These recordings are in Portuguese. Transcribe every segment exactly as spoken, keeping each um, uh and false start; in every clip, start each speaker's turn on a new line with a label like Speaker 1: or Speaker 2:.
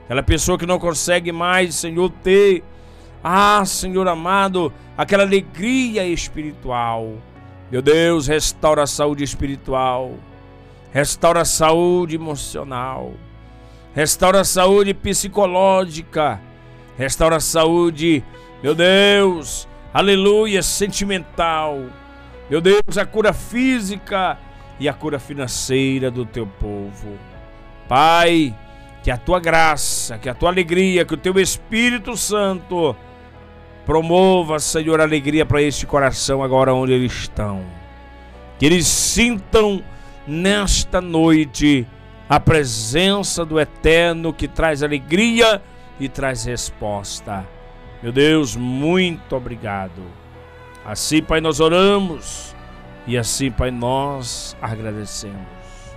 Speaker 1: Aquela pessoa que não consegue mais, Senhor, ter, ah, Senhor amado, aquela alegria espiritual. Meu Deus, restaura a saúde espiritual, restaura a saúde emocional, restaura a saúde psicológica, restaura a saúde, meu Deus, aleluia, sentimental. Meu Deus, a cura física e a cura financeira do teu povo. Pai, que a tua graça, que a tua alegria, que o teu Espírito Santo promova, Senhor, alegria para este coração agora onde eles estão. Que eles sintam nesta noite a presença do Eterno que traz alegria e traz resposta. Meu Deus, muito obrigado. Assim, Pai, nós oramos e assim, Pai, nós agradecemos.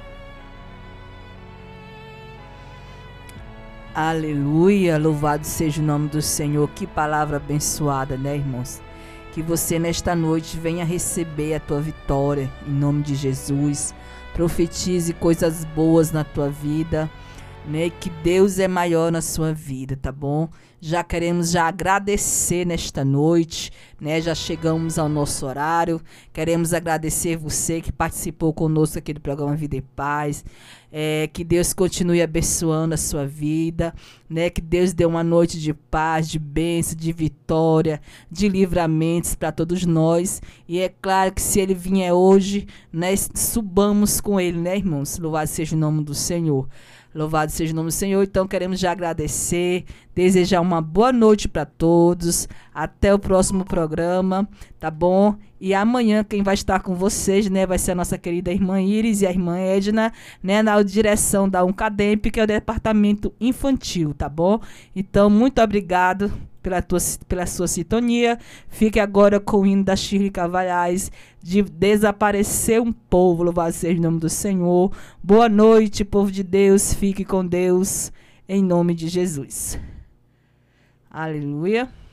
Speaker 2: Aleluia, louvado seja o nome do Senhor. Que palavra abençoada, né, irmãos? Que você nesta noite venha receber a tua vitória, em nome de Jesus. Profetize coisas boas na tua vida, né? Que Deus é maior na sua vida, tá bom? Já queremos já agradecer nesta noite, né? Já chegamos ao nosso horário. Queremos agradecer você que participou conosco aqui do programa Vida e Paz. É, que Deus continue abençoando a sua vida, né? Que Deus dê uma noite de paz, de bênção, de vitória, de livramentos para todos nós. E é claro que se Ele vier hoje, né, subamos com Ele, né, irmãos? Louvado seja o nome do Senhor. Louvado seja o nome do Senhor. Então queremos já agradecer, desejar uma boa noite para todos. Até o próximo programa, tá bom? E amanhã quem vai estar com vocês, né, vai ser a nossa querida irmã Iris e a irmã Edna, né, na direção da Uncademp, que é o departamento infantil, tá bom? Então, muito obrigado pela, tua, pela sua sintonia. Fique agora com o hino da Shirley Cavalhais, de Desaparecer um Povo. Louvado seja o nome do Senhor. Boa noite, povo de Deus. Fique com Deus, em nome de Jesus. Aleluia.